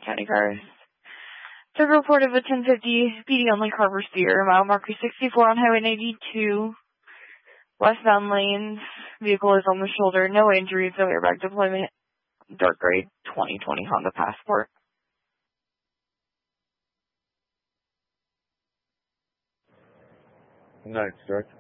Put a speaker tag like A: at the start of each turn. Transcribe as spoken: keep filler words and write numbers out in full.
A: County cars. Third report of a ten fifty P D only Carver Steer, mile marker sixty-four on Highway ninety-two, westbound lanes. Vehicle is on the shoulder. No injuries, no airbag deployment. Dark gray twenty twenty Honda Passport.
B: Nice, Direct.